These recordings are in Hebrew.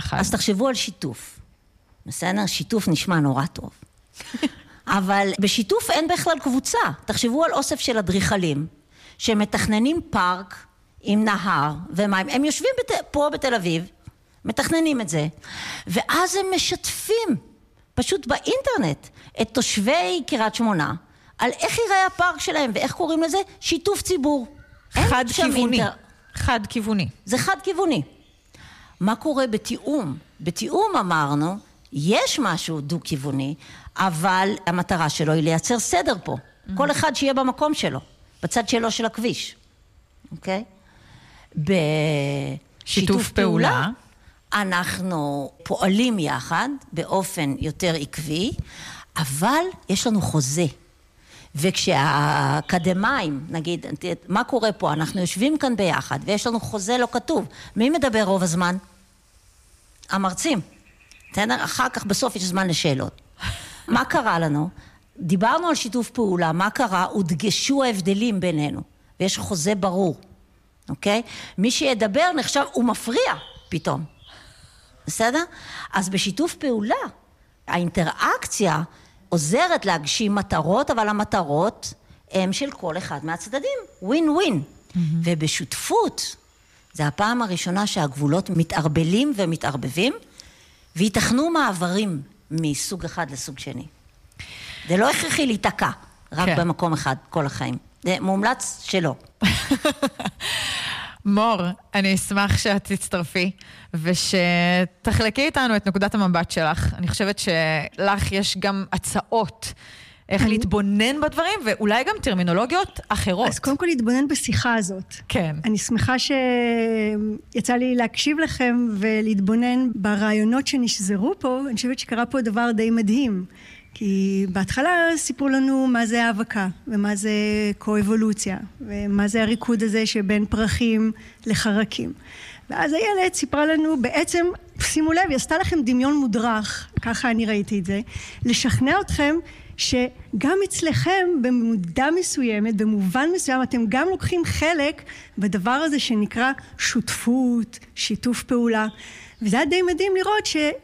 ביחד. אז תחשבו על שיתוף. בסדר? שיתוף נשמע נורא טוב. אבל בשיתוף אין בכלל קבוצה. תחשבו על אוסף של אדריכלים, שמתכננים פארק עם נהר ומים. הם יושבים פה בתל אביב, מתכננים את זה, ואז הם משתפים, פשוט באינטרנט, את תושבי קריית שמונה, על איך ייראה הפארק שלהם, ואיך קוראים לזה? שיתוף ציבור. חד כיווני. חד כיווני. זה חד כיווני. מה קורה בתיאום? בתיאום אמרנו, יש משהו דו-כיווני, אבל המטרה שלו היא לייצר סדר פה. כל אחד שיהיה במקום שלו, בצד שלו של הכביש. אוקיי? שיתוף פעולה. אנחנו פועלים יחד באופן יותר עקבי, אבל יש לנו חוזה. וכשהאקדמיים, נגיד, מה קורה פה? אנחנו יושבים כאן ביחד, ויש לנו חוזה לא כתוב. מי מדבר רוב הזמן? המרצים. אחר כך בסוף יש זמן לשאלות. מה קרה לנו? דיברנו על שיתוף פעולה, מה קרה? הודגשו ההבדלים בינינו, ויש חוזה ברור. אוקיי? מי שידבר נחשב, הוא מפריע פתאום. בסדר? אז בשיתוף פעולה, האינטראקציה עוזרת להגשים מטרות, אבל המטרות הן של כל אחד מהצדדים. ווין ווין. ובשותפות, זה הפעם הראשונה שהגבולות מתערבלים ומתערבבים, ויתכנו מעברים מסוג אחד לסוג שני. זה לא הכרחי להתעקע, רק במקום אחד כל החיים. זה מומלץ שלא. מור, אני אשמח שאת תצטרפי, ושתחלקי איתנו את נקודת המבט שלך. אני חושבת שלך יש גם הצעות איך להתבונן בדברים, ואולי גם טרמינולוגיות אחרות. אז קודם כל להתבונן בשיחה הזאת. כן. אני שמחה שיצא לי להקשיב לכם ולהתבונן ברעיונות שנשזרו פה. אני חושבת שקרה פה דבר די מדהים. כי בהתחלה סיפרו לנו מה זה האבקה, ומה זה קו-אבולוציה, ומה זה הריקוד הזה שבין פרחים לחרקים. ואז הילד סיפרה לנו, בעצם, שימו לב, היא עשתה לכם דמיון מודרך, ככה אני ראיתי את זה, לשכנע אתכם שגם אצלכם במודע מסוימת, במובן מסוים, אתם גם לוקחים חלק בדבר הזה שנקרא שותפות, שיתוף פעולה. וזה היה די מדהים לראות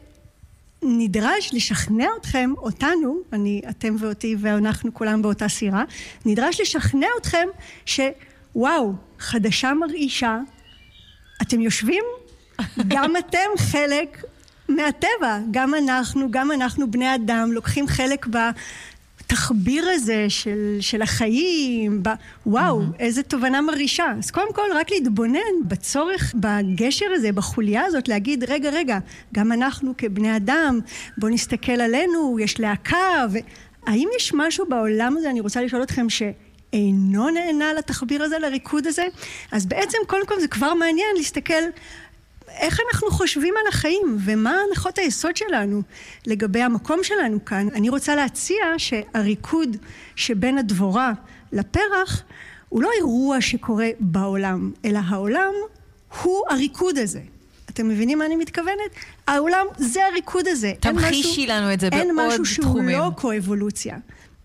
נדרש לשכנע אתכם, אותנו, אתם ואותי ואנחנו כולם באותה סירה, נדרש לשכנע אתכם שוואו, חדשה מרעישה, אתם יושבים? גם אתם חלק מהטבע, גם אנחנו בני אדם, לוקחים חלק בתחביר הזה של החיים, וואו, איזה תובנה מרעישה. אז קודם כל רק להתבונן בצורך, בגשר הזה, בחוליה הזאת, להגיד, רגע, גם אנחנו כבני אדם, בואו נסתכל עלינו, יש להקה, האם יש משהו בעולם הזה, אני רוצה לשאול אתכם שאינו נהנה לתחביר הזה, לריקוד הזה? אז בעצם קודם כל זה כבר מעניין להסתכל איך אנחנו חושבים על החיים, ומה הנחות היסוד שלנו לגבי המקום שלנו כאן. אני רוצה להציע שהריקוד שבין הדבורה לפרח, הוא לא אירוע שקורה בעולם, אלא העולם הוא הריקוד הזה. אתם מבינים מה אני מתכוונת? העולם זה הריקוד הזה. תמחישי לנו את זה בעוד תחומים. אין משהו שהוא לא קו-אבולוציה.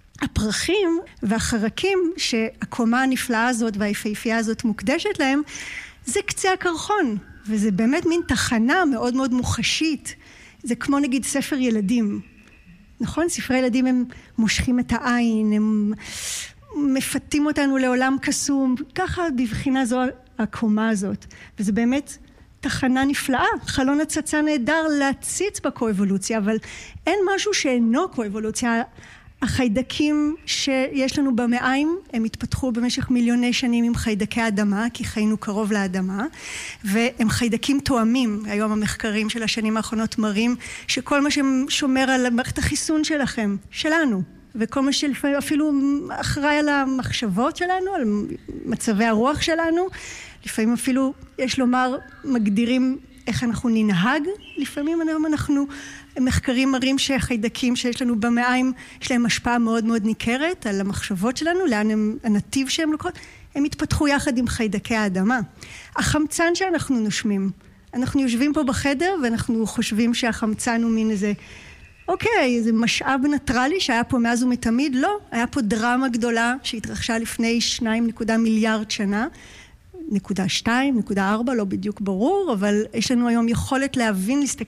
הפרחים והחרקים שהקומה הנפלאה הזאת והיפהפייה הזאת מוקדשת להם, זה קצה הקרחון. וזה באמת מין תחנה מאוד מאוד מוחשית. זה כמו נגיד ספר ילדים. נכון? ספרי ילדים הם מושכים את העין, הם מפתים אותנו לעולם קסום. ככה בבחינה זו הקומה הזאת. וזה באמת תחנה נפלאה. חלון הצצה נהדר להציץ בקו-אבולוציה, אבל אין משהו שאינו קו-אבולוציה. החיידקים שיש לנו במעיים, הם התפתחו במשך מיליוני שנים עם חיידקי אדמה, כי חיינו קרוב לאדמה, והם חיידקים תואמים. היום המחקרים של השנים האחרונות מראים שכל מה ששומר על מערכת החיסון שלכם, שלנו, וכל מה שאפילו אחראי על המחשבות שלנו, על מצבי הרוח שלנו, לפעמים אפילו, יש לומר, מגדירים איך אנחנו ננהג, לפעמים אנחנו מחקרים מראים שהחיידקים שיש לנו במעיים, יש להם השפעה מאוד מאוד ניכרת על המחשבות שלנו, לאן הנתיב שהם לוקחות, הם התפתחו יחד עם חיידקי האדמה. החמצן שאנחנו נושמים, אנחנו יושבים פה בחדר ואנחנו חושבים שהחמצן הוא מין איזה, אוקיי, זה משאב נטרלי שהיה פה מאז ומתמיד, לא, היה פה דרמה גדולה שהתרחשה לפני 2.1 מיליארד שנה, 0.2, 0.4, לא בדיוק ברור, אבל יש לנו היום יכולת להבין, להסתכל